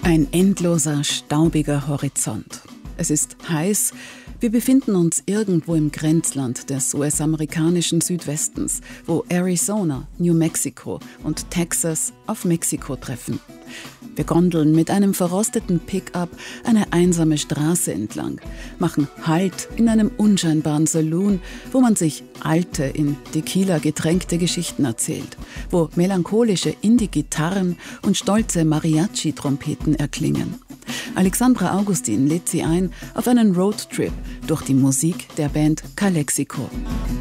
Ein endloser, staubiger Horizont. Es ist heiß. Wir befinden uns irgendwo im Grenzland des US-amerikanischen Südwestens, wo Arizona, New Mexico und Texas auf Mexiko treffen. Wir gondeln mit einem verrosteten Pickup eine einsame Straße entlang, machen Halt in einem unscheinbaren Saloon, wo man sich alte, in Tequila getränkte Geschichten erzählt, wo melancholische Indie-Gitarren und stolze Mariachi-Trompeten erklingen. Alexandra Augustin lädt sie ein auf einen Roadtrip durch die Musik der Band Calexico.